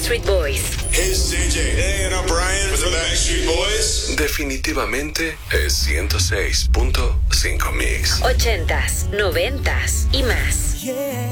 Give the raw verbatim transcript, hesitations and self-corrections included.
Backstreet Boys. Hey, it's D J. Hey, and I'm Brian with the Backstreet Boys. Definitivamente es ciento seis punto cinco Mix. Ochentas, noventas y más. Yeah.